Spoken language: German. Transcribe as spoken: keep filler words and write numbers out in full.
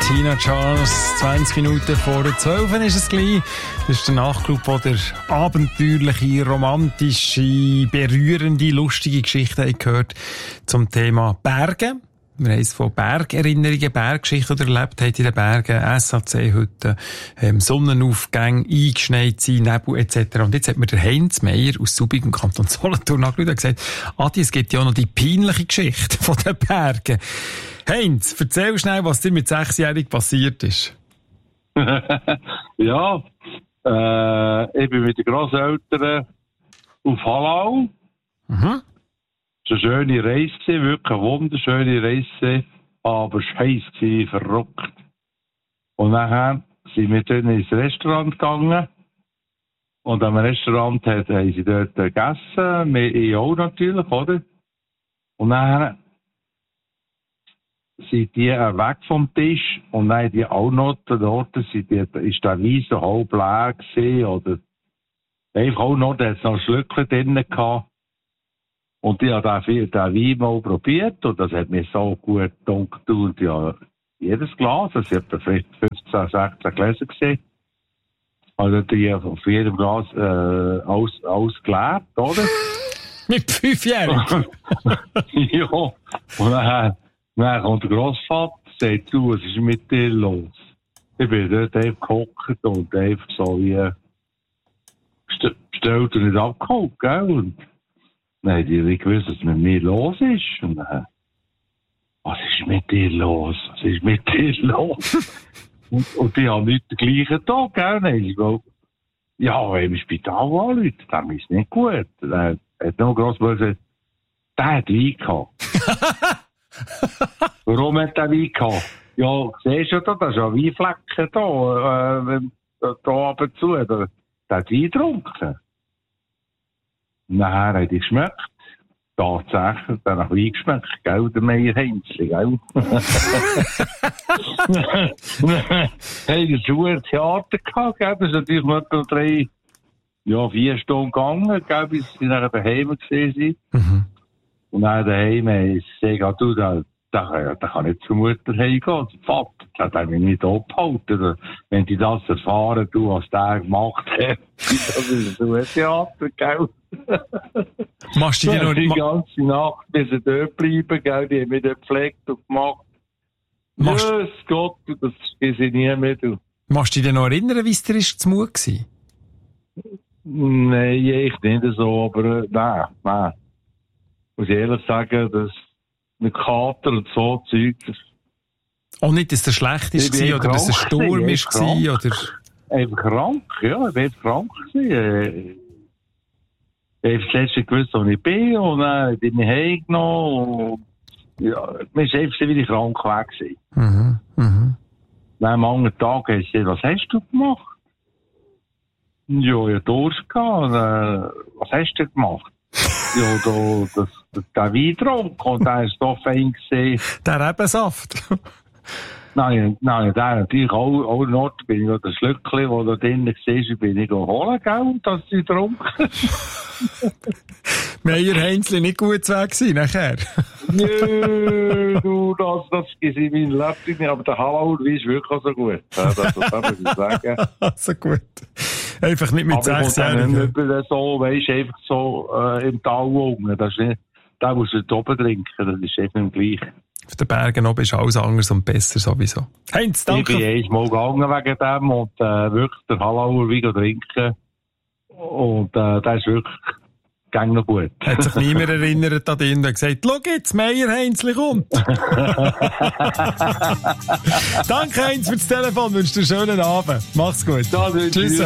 Tina Charles, zwanzig Minuten vor zwölf ist es gleich. Das ist der Nachtclub, wo der abenteuerliche, romantische, berührende, lustige Geschichten gehört zum Thema Berge. Wir haben es von Bergerinnerungen, Berggeschichten erlebt, haben in den Bergen, S A C-Hütten, ähm, Sonnenaufgänge, eingeschneit sein, Nebel et cetera. Und jetzt hat mir der Heinz Meier aus Subig im Kanton Solothurn angeschaut und gesagt, Adi, es gibt ja auch noch die peinliche Geschichte von den Bergen. Heinz, erzähl schnell, was dir mit sechsjährig passiert ist. Ja, äh, ich bin mit den Grosseltern auf Hallau. Mhm. Es war eine schöne Reise, wirklich eine wunderschöne Reise, aber scheiße, verrückt. Und nachher sind wir dann ins Restaurant gegangen. Und am Restaurant haben sie dort gegessen, wir auch natürlich, oder? Und nachher sind die weg vom Tisch und dann die auch noch dort, sind die, ist der Wein so halb leer gewesen, oder einfach auch noch, da hat es noch ein Schlückchen drin gehabt. Und ich habe den, den Wein mal probiert und das hat mir so gut gedacht. Und ja, jedes Glas, das hat vielleicht fünfzehn, sechzehn Gläser gesehen. Also die auf jedem Glas äh, aus, ausgeleert, oder? Mit fünfjährigen? Ja. Und dann, dann kommt der Grossvater und sagt, du, was ist mit dir los? Ich bin dort einfach gehockt und einfach so wie bestellt und nicht abgeholt, gell? Und nein, die haben gewusst, was mit mir los ist. Und dann, was ist mit dir los? Was ist mit dir los? und, und die haben nicht den gleichen Tag, gell? Nein, ich glaube, ja, im Spital anrufen, dem ist nicht gut. Er hat noch gross gesagt, der hat Wein gehabt. Warum hat der Wein gehabt? Ja, siehst du da, da ist ja Weinflecken da, äh, da ab und zu. Der, der hat Wein getrunken. Nachher hat er geschmeckt. Tatsächlich, der nach Wein geschmeckt, gell, der Meier Heinzli, gell? Hey, das war ein Theater gehabt, gell? Das ist natürlich noch drei, ja, vier Stunden gegangen, gell, bis sie nachher daheim gesehen sind. Mhm. Und dann daheim ist sie gesagt, du, da, da, da kann nicht zur Mutter heimgehen, zum Vater. Das hat mich nicht abgehalten. Wenn die das erfahren, du, was der gemacht hat, das ist so ein Theater, gell? Machst du dir noch die ganze Nacht bis sie dort bleiben, gell? Die haben mich dort gepflegt und gemacht. Machst... Jesus Gott, das ist ich nie mehr, du. Machst du dich noch erinnern, wie es dir ist zu Mut war? Nein, ich nicht so, aber nein, nein. Muss ich ehrlich sagen, dass mit Kater und so Zeug, das auch nicht, dass der schlecht war oder dass es ein Sturm war oder... Einfach krank, ja, ich war einfach krank gewesen. Ich habe das letzte gewusst, wo ich bin, und dann habe ich mich heimgenommen, und ja, mir war einfach wieder krank weg gewesen. Mhm, mhm. Dann am anderen Tag habe ich gesagt, was hast du gemacht? Ja, ich hatte Durst gehabt, und, äh, was hast du gemacht? Ja, da, das, das, der Wein getrunken, und der war so fein gewesen. Der Rebensaft? Nein, nein, der natürlich auch, auch noch, bin ich noch das Schlückchen, das da drinnen war, bin ich holen, gell, und das sie getrunken. Meier Heinzli nicht gut zu Weg sein, nachher? Nö, du, das, das ist in meinem Leben nicht, aber der Hallauer ist wirklich so gut. Das, das, das muss ich sagen. So gut. Einfach nicht mit sechsjährigen. Aber ich muss dann so, weisst, einfach so, äh, im Tal unten, das ist nicht, da musst du oben trinken, das ist einfach im Gleichen. Auf den Bergen oben ist alles anders und besser sowieso. Heinz, danke. Ich bin einmal gegangen wegen dem und äh, wirklich der Hallauer Wein trinken. Und äh, das ist wirklich gang noch gut. Hat sich niemand erinnert an den und gesagt, schau jetzt, Meier Heinzli kommt. Danke Heinz für das Telefon, wünsche dir einen schönen Abend. Mach's gut. Ja, tschüss.